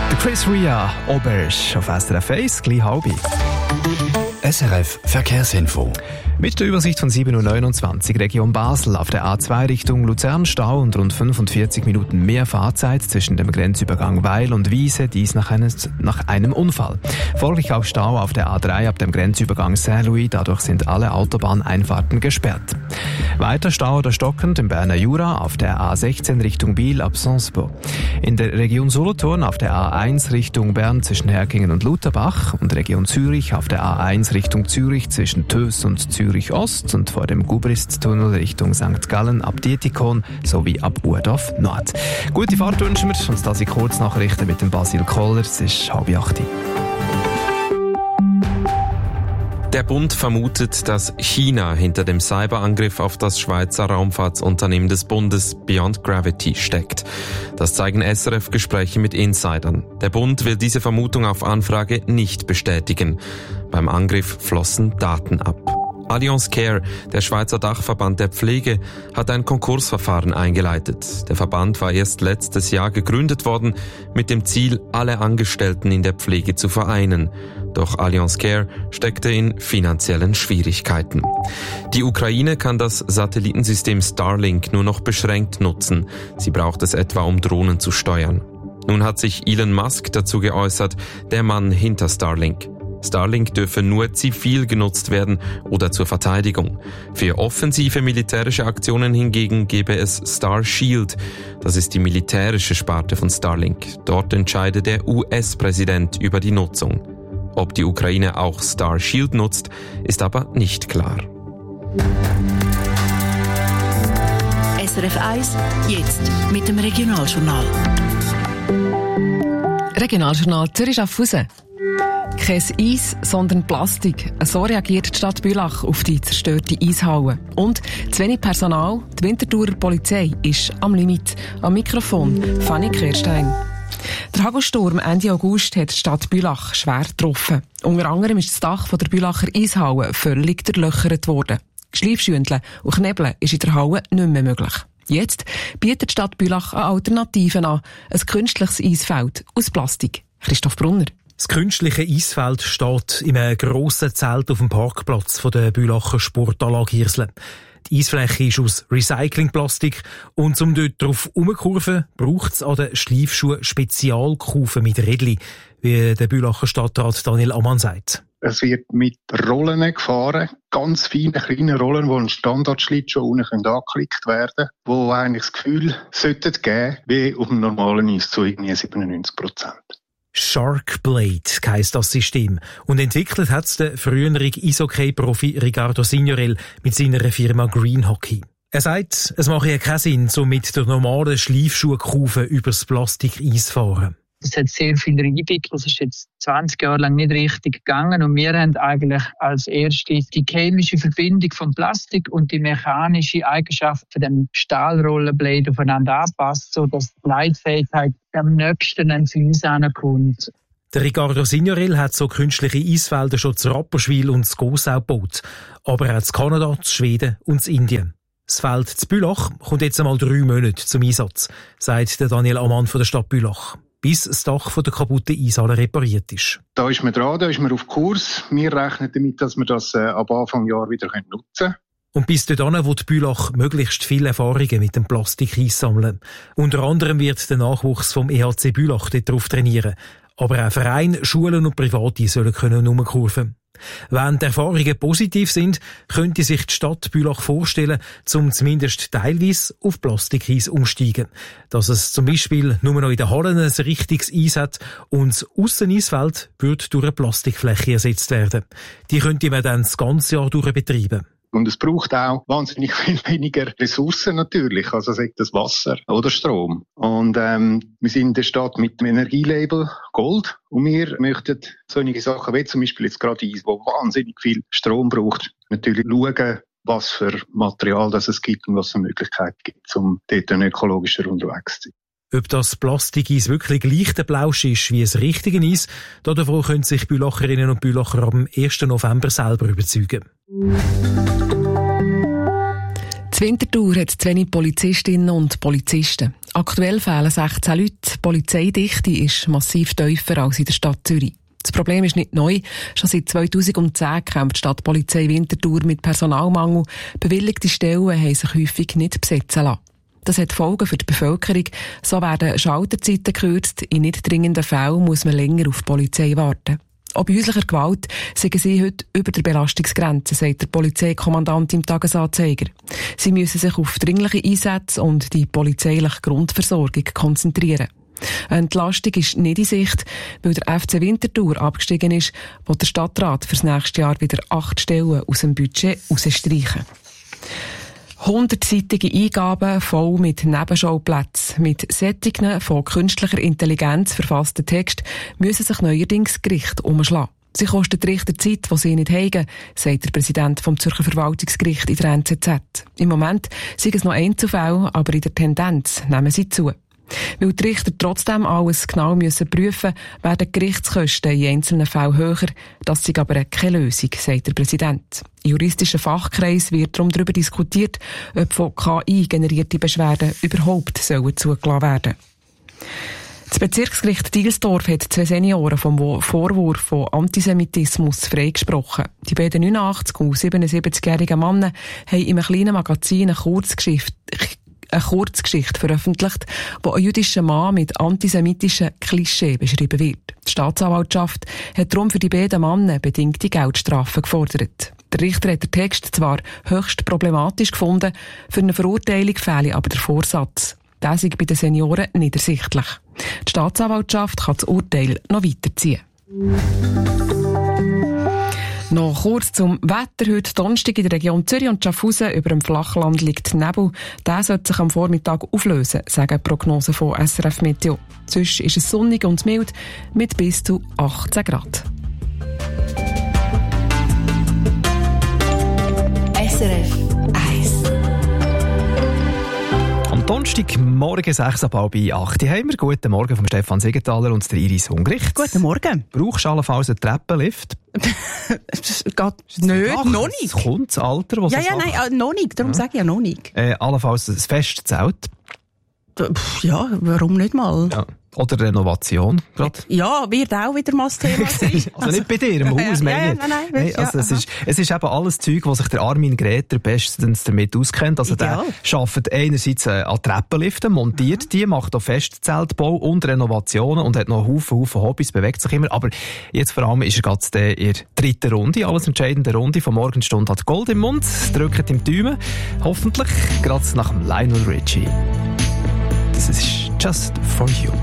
Der Chris Ria, Auberge auf SRF 1, gleich halb. SRF Verkehrsinfo. Mit der Übersicht von 7.29 Uhr Region Basel auf der A2 Richtung Luzern Stau und rund 45 Minuten mehr Fahrzeit zwischen dem Grenzübergang Weil und Wiese, dies nach einem Unfall. Folglich auch Stau auf der A3 ab dem Grenzübergang Saint-Louis, dadurch sind alle Autobahneinfahrten gesperrt. Weiter Stau oder stockend im Berner Jura auf der A16 Richtung Biel ab Sonsbo. In der Region Solothurn auf der A1 Richtung Bern zwischen Herkingen und Lutherbach und Region Zürich auf der A1 Richtung Zürich zwischen Töss und Zürich Ost und vor dem Gubristtunnel Richtung St. Gallen ab Dietikon sowie ab Urdorf Nord. Gute Fahrt wünschen wir und das sind Kurznachrichten mit dem Basil Koller. Es ist 7:30. Der Bund vermutet, dass China hinter dem Cyberangriff auf das Schweizer Raumfahrtsunternehmen des Bundes Beyond Gravity steckt. Das zeigen SRF-Gespräche mit Insidern. Der Bund will diese Vermutung auf Anfrage nicht bestätigen. Beim Angriff flossen Daten ab. Allianz Care, der Schweizer Dachverband der Pflege, hat ein Konkursverfahren eingeleitet. Der Verband war erst letztes Jahr gegründet worden, mit dem Ziel, alle Angestellten in der Pflege zu vereinen. Doch Allianz Care steckte in finanziellen Schwierigkeiten. Die Ukraine kann das Satellitensystem Starlink nur noch beschränkt nutzen. Sie braucht es etwa, um Drohnen zu steuern. Nun hat sich Elon Musk dazu geäußert, der Mann hinter Starlink. Starlink dürfe nur zivil genutzt werden oder zur Verteidigung. Für offensive militärische Aktionen hingegen gebe es Star Shield. Das ist die militärische Sparte von Starlink. Dort entscheide der US-Präsident über die Nutzung. Ob die Ukraine auch Star Shield nutzt, ist aber nicht klar. SRF 1, jetzt mit dem Regionaljournal. Regionaljournal Zürich-Schaffhausen. Kein Eis, sondern Plastik. So reagiert die Stadt Bülach auf die zerstörte Eishalle. Und zu wenig Personal, die Winterthurer Polizei ist am Limit. Am Mikrofon Fanny Kehrstein. Der Hagelsturm Ende August hat die Stadt Bülach schwer getroffen. Unter anderem ist das Dach der Bülacher Eishalle völlig durchlöchert worden. Schleifschündeln und Knebeln ist in der Halle nicht mehr möglich. Jetzt bietet die Stadt Bülach eine Alternative an. Ein künstliches Eisfeld aus Plastik. Christoph Brunner. Das künstliche Eisfeld steht in einem grossen Zelt auf dem Parkplatz von der Bülacher Sportanlage Hirsle. Die Eisfläche ist aus Recyclingplastik und um dort drauf herumzukurven, braucht es an den Schleifschuhen Spezialkufen mit Rädchen, wie der Bülacher Stadtrat Daniel Ammann sagt. Es wird mit Rollen gefahren, ganz feine kleine Rollen, die ein Standardschlittschuh unten angeklickt werden können, die eigentlich das Gefühl sollten geben, wie auf dem normalen Eis zu irgendwie 97%. Sharkblade heisst das System. Und entwickelt hat es der frühere Eishockey-Profi Ricardo Signorel mit seiner Firma Green Hockey. Er sagt, es mache ja keinen Sinn, so mit der normalen Schleifschuhkufe übers Plastikeis fahren. Es hat sehr viel Reibung. Das ist jetzt 20 Jahre lang nicht richtig gegangen. Und wir haben eigentlich als erstes die chemische Verbindung von Plastik und die mechanische Eigenschaft von dem Stahlrollenblade aufeinander angepasst, sodass die Leitfähigkeit am nächsten an uns ankommt. Der Ricardo Signorel hat so künstliche Eisfelder schon zu Rapperswil und zu Gossau gebaut. Aber auch zu Kanada, zu Schweden und zu Indien. Das Feld zu Bülach kommt jetzt einmal 3 Monate zum Einsatz, sagt der Daniel Ammann von der Stadt Bülach. Bis das Dach von der kaputten Eishalle repariert ist. Da ist man dran, da ist man auf Kurs. Wir rechnen damit, dass wir das ab Anfang Jahr wieder nutzen können. Und bis dahin will die Bülach möglichst viele Erfahrungen mit dem Plastikeis sammeln. Unter anderem wird der Nachwuchs vom EHC Bülach darauf trainieren. Aber auch Vereine, Schulen und Private sollen herumkurven. Wenn die Erfahrungen positiv sind, könnte sich die Stadt Bülach vorstellen, um zumindest teilweise auf Plastikeis umsteigen. Dass es zum Beispiel nur noch in den Hallen ein richtiges Eis hat und das Ausseneisfeld wird durch eine Plastikfläche ersetzt werden. Die könnte man dann das ganze Jahr durch betreiben. Und es braucht auch wahnsinnig viel weniger Ressourcen natürlich, also sei das Wasser oder Strom. Und wir sind in der Stadt mit dem Energielabel Gold und wir möchten solche Sachen wie zum Beispiel jetzt gerade Eis, wo wahnsinnig viel Strom braucht, natürlich schauen, was für Material das es gibt und was für Möglichkeiten gibt, um dort ökologischer unterwegs zu sein. Ob das Plastikeis wirklich gleich der Blausch ist wie das richtige Eis, davon können sich Bülacherinnen und Bülacher am 1. November selber überzeugen. Die Winterthur hat zu wenig Polizistinnen und Polizisten. Aktuell fehlen 16 Leute. Die Polizeidichte ist massiv tiefer als in der Stadt Zürich. Das Problem ist nicht neu. Schon seit 2010 kämpft die Stadtpolizei Winterthur mit Personalmangel. Bewilligte Stellen haben sich häufig nicht besetzen lassen. Das hat Folgen für die Bevölkerung. So werden Schalterzeiten gekürzt. In nicht dringenden Fällen muss man länger auf die Polizei warten. Auch bei häuslicher Gewalt sind sie heute über der Belastungsgrenze, sagt der Polizeikommandant im Tagesanzeiger. Sie müssen sich auf dringliche Einsätze und die polizeiliche Grundversorgung konzentrieren. Eine Entlastung ist nicht in Sicht, weil der FC Winterthur abgestiegen ist, wo der Stadtrat für das nächste Jahr wieder 8 Stellen aus dem Budget rausstreichen. 100-seitige Eingaben voll mit Nebenschauplätzen. Mit Sättigen von künstlicher Intelligenz verfassten Text müssen sich neuerdings Gerichte umschlagen. Sie kosten die Richter Zeit, die sie nicht haben, sagt der Präsident vom Zürcher Verwaltungsgericht in der NZZ. Im Moment sind es noch Einzelfälle, aber in der Tendenz nehmen sie zu. Weil die Richter trotzdem alles genau prüfen müssen, werden die Gerichtskosten in einzelnen Fällen höher. Das ist aber keine Lösung, sagt der Präsident. Im juristischen Fachkreis wird darum darüber diskutiert, ob von KI generierte Beschwerden überhaupt zugelassen werden. Das Bezirksgericht Dielsdorf hat 2 Senioren vom Vorwurf von Antisemitismus freigesprochen. Die beiden 89- und 77-jährigen Männer haben in einem kleinen Magazin eine Kurzgeschichte veröffentlicht, wo ein jüdischer Mann mit antisemitischen Klischee beschrieben wird. Die Staatsanwaltschaft hat darum für die beiden Männer bedingte Geldstrafen gefordert. Der Richter hat den Text zwar höchst problematisch gefunden, für eine Verurteilung fehle aber der Vorsatz. Das ist bei den Senioren nicht ersichtlich. Die Staatsanwaltschaft kann das Urteil noch weiterziehen. Noch kurz zum Wetter. Heute Donnerstag in der Region Zürich und Schaffhausen über dem Flachland liegt Nebel. Der sollte sich am Vormittag auflösen, sagen Prognosen von SRF Meteo. Sonst ist es sonnig und mild mit bis zu 18 Grad. SRF 1. Am Donnerstagmorgen 6:30 haben wir. Guten Morgen von Stefan Siegenthaler und der Iris Hungricht. Guten Morgen. Brauchst du allenfalls einen Treppenlift? Es geht nicht, noch nicht. Es kommt das Alter, was noch nicht, darum sage ich ja noch nicht. Allenfalls ein Festzelt? Ja, warum nicht mal? Ja. Oder Renovation gerade? Ja, wird auch wieder mal das Thema sein. Also nicht bei dir im Haus, nein, also es ist eben alles Zeug, wo sich der Armin Greder bestens damit auskennt. Also der arbeitet einerseits an Treppenliften, montiert die, macht auch Festzeltbau und Renovationen und hat noch Haufen Hobbys, bewegt sich immer. Aber jetzt vor allem ist er gerade in der 3. Runde, alles entscheidende Runde. Von Morgenstunde hat Gold im Mund, drückt im Daumen. Hoffentlich gerade nach dem Lionel Richie. Das ist Just For You.